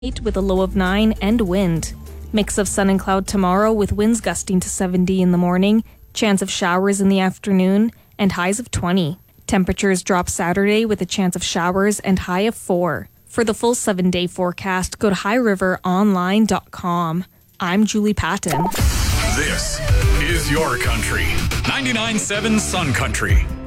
with a low of 9 and wind. Mix of sun and cloud tomorrow with winds gusting to 70 in the morning, chance of showers in the afternoon, and highs of 20. Temperatures drop Saturday with a chance of showers and high of 4. For the full 7-day forecast, go to highriveronline.com. I'm Julie Patton. This is your country. 99.7 Sun Country.